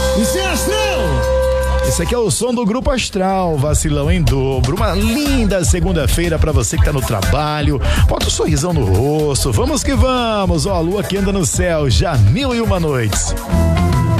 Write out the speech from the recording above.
Isso é Astral! Esse aqui é o som do Grupo Astral, Vacilão em Dobro. Uma linda segunda-feira pra você que tá no trabalho. Bota um sorrisão no rosto. Vamos que vamos. Ó, a lua que anda no céu, já 1001 noites.